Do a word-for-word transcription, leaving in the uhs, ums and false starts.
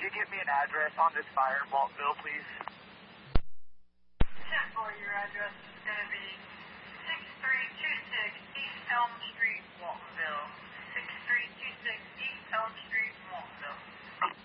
you give me an address on this fire in Waltville, please? ten four, your address.